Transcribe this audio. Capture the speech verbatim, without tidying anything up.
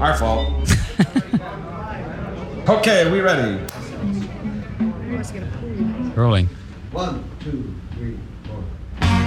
Our fault. Okay, we ready? He wants to get a pool. Rolling. One, two, three.